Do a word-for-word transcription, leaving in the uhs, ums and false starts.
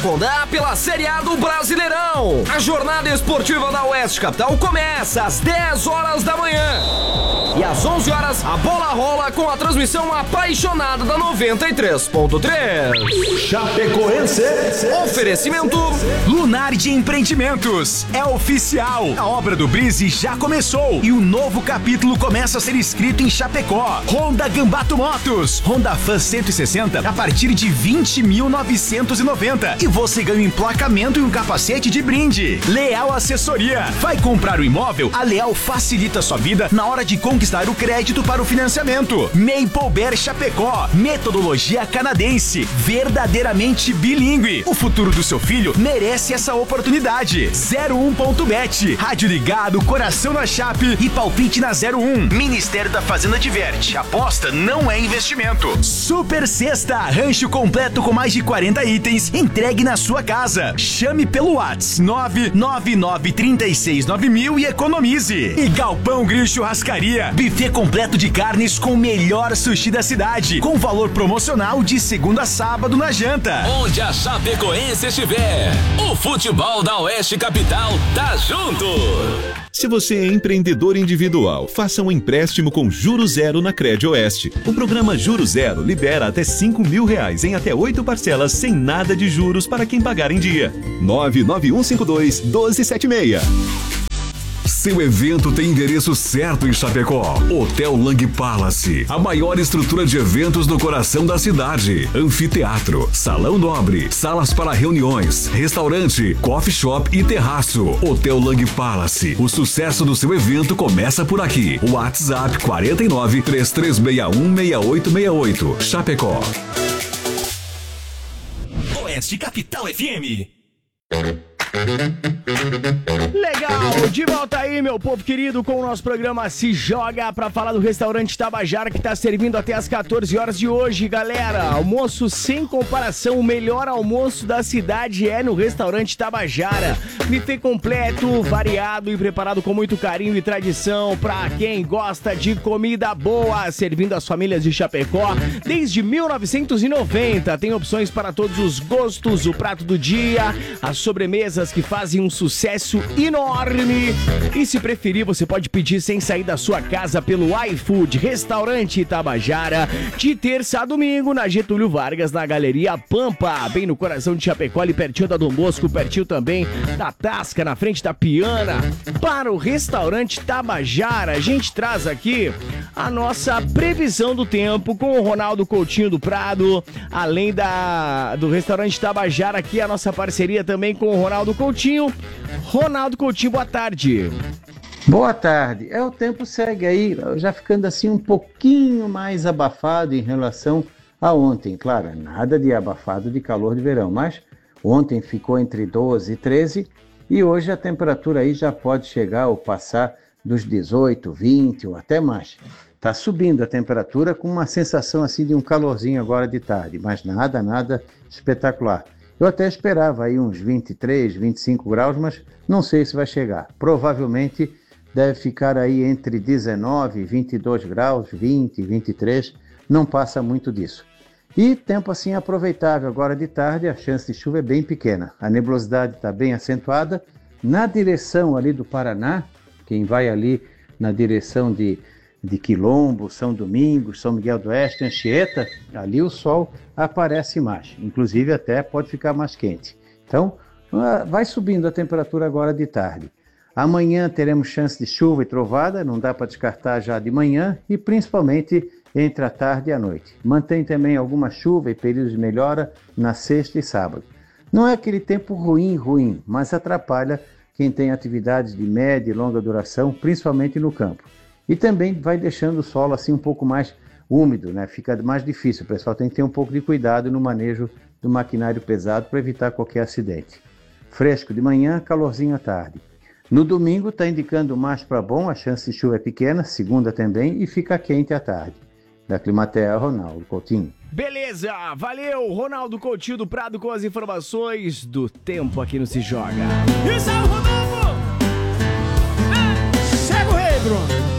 Condá pela Série A do Brasileirão. A jornada esportiva da Oeste Capital começa às dez horas da manhã. E às onze horas, a bola rola com a transmissão apaixonada da noventa e três ponto três. Chapecoense. Oferecimento Lunardi Empreendimentos. É oficial. A obra do Brise já começou e o novo capítulo começa a ser escrito em Chapecó. Honda Gambato Motos. Honda Fan cento e sessenta a partir de vinte mil novecentos e noventa. E você ganha um emplacamento e um capacete de brinde. Leal Assessoria. Vai comprar o imóvel? A Leal facilita sua vida na hora de conquistar o crédito para o financiamento. Maple Bear Chapecó. Metodologia canadense. Verdadeiramente bilíngue. O futuro do seu filho merece essa oportunidade. zero um ponto bet. Rádio ligado, coração na Chape e palpite na zero um. Ministério da Fazenda diverte. Aposta não é investimento. Super Sexta. Rancho completo com mais de quarenta itens. Entregue na sua casa. Chame pelo WhatsApp nove nove nove três seis nove mil e economize. E Galpão Grill Churrascaria. Buffet completo de carnes com o melhor sushi da cidade. Com valor promocional de segunda a sábado na janta. Onde a Chapecoense estiver, o futebol da Oeste Capital tá junto. Se você é empreendedor individual, faça um empréstimo com juros zero na Crédito Oeste. O programa Juro Zero libera até cinco mil reais em até oito parcelas sem nada de juros para quem pagar em dia. nove nove um cinco dois um dois sete seis. Seu evento tem endereço certo em Chapecó. Hotel Lang Palace, a maior estrutura de eventos no coração da cidade. Anfiteatro, salão nobre, salas para reuniões, restaurante, coffee shop e terraço. Hotel Lang Palace, o sucesso do seu evento começa por aqui. WhatsApp quarenta e nove, três três seis um, seis oito seis oito. Chapecó. Oeste Capital F M. Legal, de volta aí, meu povo querido, com o nosso programa Se Joga, pra falar do restaurante Tabajara, que tá servindo até as quatorze horas de hoje, galera. Almoço sem comparação, o melhor almoço da cidade é no restaurante Tabajara. Buffet completo, variado e preparado com muito carinho e tradição pra quem gosta de comida boa, servindo as famílias de Chapecó desde mil novecentos e noventa. Tem opções para todos os gostos, o prato do dia, as sobremesas que fazem um sucesso enorme. E se preferir, você pode pedir sem sair da sua casa pelo iFood. Restaurante Tabajara, de terça a domingo, na Getúlio Vargas, na Galeria Pampa, bem no coração de Chapecó, ali pertinho da Dom Bosco, pertinho também da Tasca, na frente da Piana. Para o restaurante Tabajara, a gente traz aqui a nossa previsão do tempo com o Ronaldo Coutinho do Prado, além da, do restaurante Tabajara, aqui a nossa parceria também com o Ronaldo Coutinho. Ronaldo Coutinho, boa tarde. Boa tarde. É, o tempo segue aí, já ficando assim um pouquinho mais abafado em relação a ontem. Claro, nada de abafado de calor de verão, mas ontem ficou entre doze e treze e hoje a temperatura aí já pode chegar ou passar dos dezoito, vinte ou até mais. Tá subindo a temperatura com uma sensação assim de um calorzinho agora de tarde, mas nada, nada espetacular. Eu até esperava aí uns vinte e três, vinte e cinco graus, mas não sei se vai chegar. Provavelmente deve ficar aí entre dezenove, vinte e dois graus, vinte, vinte e três, não passa muito disso. E tempo assim aproveitável, agora de tarde a chance de chuva é bem pequena. A nebulosidade está bem acentuada. Na direção ali do Paraná, quem vai ali na direção de, de Quilombo, São Domingos, São Miguel do Oeste, Anchieta, ali o sol aparece mais, inclusive até pode ficar mais quente. Então, vai subindo a temperatura agora de tarde. Amanhã teremos chance de chuva e trovada, não dá para descartar já de manhã, e principalmente entre a tarde e a noite. Mantém também alguma chuva e períodos de melhora na sexta e sábado. Não é aquele tempo ruim, ruim, mas atrapalha quem tem atividades de média e longa duração, principalmente no campo. E também vai deixando o solo assim um pouco mais úmido, né? Fica mais difícil. O pessoal tem que ter um pouco de cuidado no manejo do maquinário pesado para evitar qualquer acidente. Fresco de manhã, calorzinho à tarde. No domingo está indicando mais para bom, a chance de chuva é pequena, segunda também, e fica quente à tarde. Da Climatea, Ronaldo Coutinho. Beleza, valeu, Ronaldo Coutinho do Prado com as informações do tempo aqui no Se Joga. Isso é o Rodolfo! Segue o rei, Bruno!